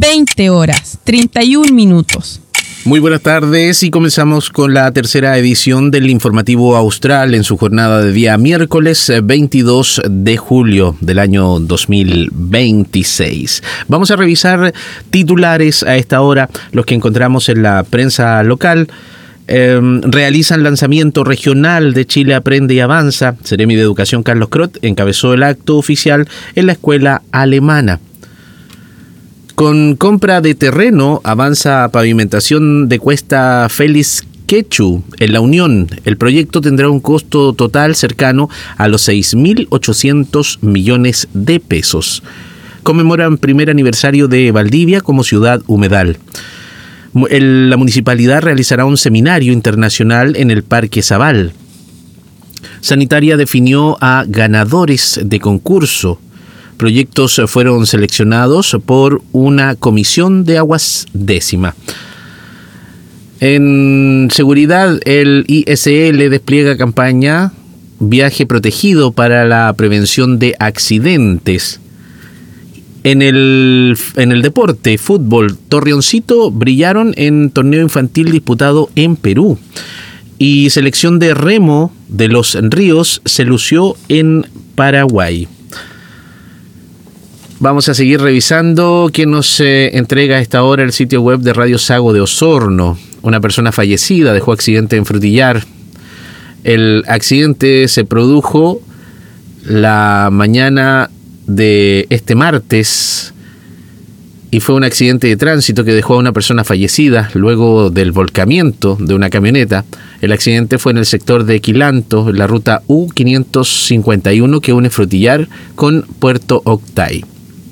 20 horas, 31 minutos. Muy buenas tardes y comenzamos con la tercera edición del Informativo Austral en su jornada de día miércoles 22 de julio del año 2026. Vamos a revisar titulares a esta hora, los que encontramos en la prensa local. Realizan lanzamiento regional de Chile Aprende y Avanza. Seremi de Educación Carlos Crot encabezó el acto oficial en la escuela alemana. Con compra de terreno avanza pavimentación de Cuesta Félix Quechu en La Unión. El proyecto tendrá un costo total cercano a los 6.800 millones de pesos. Conmemoran primer aniversario de Valdivia como ciudad humedal. La municipalidad realizará un seminario internacional en el Parque Zabal. Sanitaria definió a ganadores de concurso. Proyectos fueron seleccionados por una comisión de aguas décima. En seguridad, el ISL despliega campaña Viaje Protegido para la prevención de accidentes. En el deporte, fútbol, Torreoncito brillaron en torneo infantil disputado en Perú. Y selección de remo de Los Ríos se lució en Paraguay. Vamos a seguir revisando qué nos entrega a esta hora el sitio web de Radio Sago de Osorno. Una persona fallecida dejó accidente en Frutillar. El accidente se produjo la mañana de este martes y fue un accidente de tránsito que dejó a una persona fallecida luego del volcamiento de una camioneta. El accidente fue en el sector de Quilanto, en la ruta U551 que une Frutillar con Puerto Octay.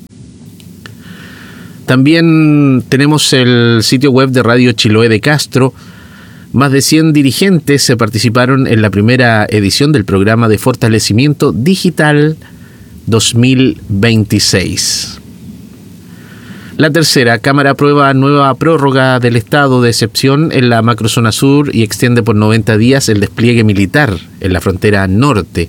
También tenemos el sitio web de Radio Chiloé de Castro. Más de 100 dirigentes se participaron en la primera edición del programa de fortalecimiento digital 2026. La tercera, Cámara aprueba nueva prórroga del estado de excepción en la macrozona sur y extiende por 90 días el despliegue militar en la frontera norte.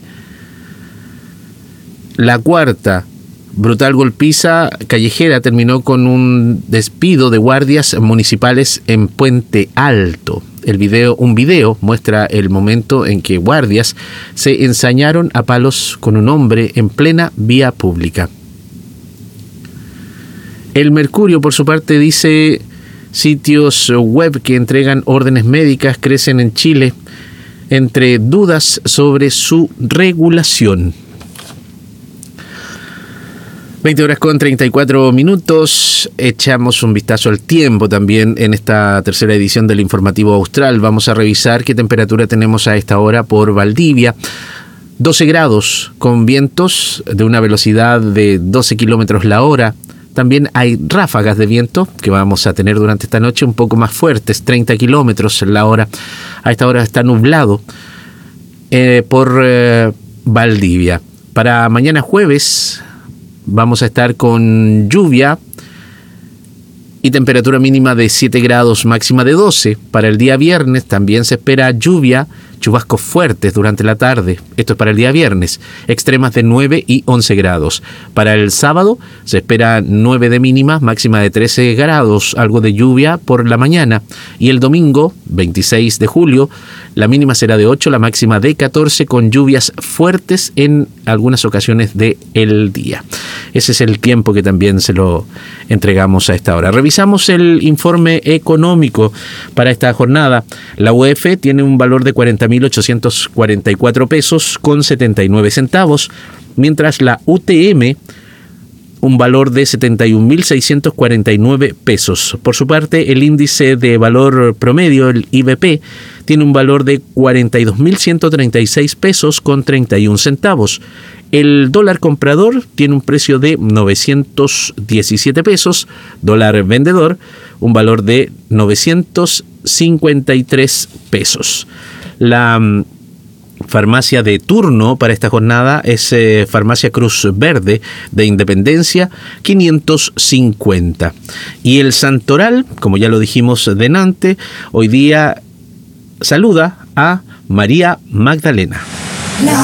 La cuarta, brutal golpiza callejera terminó con un despido de guardias municipales en Puente Alto. Un video muestra el momento en que guardias se ensañaron a palos con un hombre en plena vía pública. El Mercurio, por su parte, dice: sitios web que entregan órdenes médicas crecen en Chile entre dudas sobre su regulación. 20 horas con 34 minutos. Echamos un vistazo al tiempo también en esta tercera edición del Informativo Austral. Vamos a revisar qué temperatura tenemos a esta hora por Valdivia. 12 grados con vientos de una velocidad de 12 kilómetros la hora. También hay ráfagas de viento que vamos a tener durante esta noche un poco más fuertes, 30 kilómetros la hora. A esta hora está nublado por Valdivia. Para mañana jueves vamos a estar con lluvia y temperatura mínima de 7 grados, máxima de 12. Para el día viernes también se espera lluvia, chubascos fuertes durante la tarde. Esto es para el día viernes, extremas de 9 y 11 grados. Para el sábado se espera 9 de mínima, máxima de 13 grados, algo de lluvia por la mañana. Y el domingo, 26 de julio, la mínima será de 8, la máxima de 14, con lluvias fuertes en algunas ocasiones del día. Ese es el tiempo que también se lo entregamos a esta hora. Revisamos el informe económico para esta jornada. La UEF tiene un valor de 40.844 pesos con 79 centavos, mientras la UTM un valor de 71.649 pesos. Por su parte, el índice de valor promedio, el IBP, tiene un valor de 42.136 pesos con 31 centavos. El dólar comprador tiene un precio de 917 pesos, dólar vendedor, un valor de 953 pesos. La farmacia de turno para esta jornada es Farmacia Cruz Verde de Independencia 550. Y el Santoral, como ya lo dijimos delante, hoy día saluda a María Magdalena.